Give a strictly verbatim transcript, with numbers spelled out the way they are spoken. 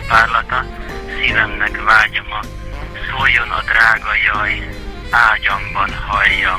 párlata, szívemnek vágyama, szóljon a drága jaj, ágyamban hallja.